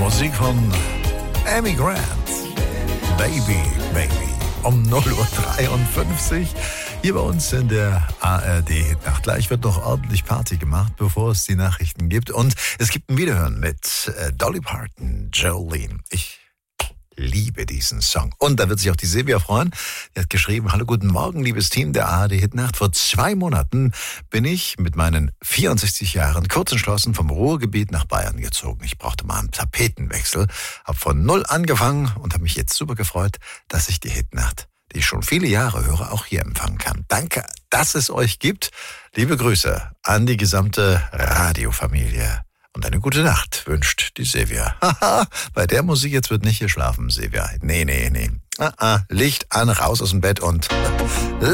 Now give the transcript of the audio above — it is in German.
Musik von Amy Grant. Baby, Baby. Um 0:53 Uhr hier bei uns in der ARD-Hitnacht. Gleich wird noch ordentlich Party gemacht, bevor es die Nachrichten gibt. Und es gibt ein Wiederhören mit Dolly Parton, Jolene. Ich liebe diesen Song. Und da wird sich auch die Silvia freuen. Die hat geschrieben: Hallo, guten Morgen, liebes Team der ARD-Hitnacht. Vor 2 Monaten bin ich mit meinen 64 Jahren kurz entschlossen vom Ruhrgebiet nach Bayern gezogen. Ich brauchte mal einen Tapetenwechsel, habe von 0 angefangen und habe mich jetzt super gefreut, dass ich die Hitnacht, die ich schon viele Jahre höre, auch hier empfangen kann. Danke, dass es euch gibt. Liebe Grüße an die gesamte Radiofamilie. Und eine gute Nacht wünscht die Silvia. Haha, bei der Musik jetzt wird nicht geschlafen, Silvia. Nee. Licht an, raus aus dem Bett und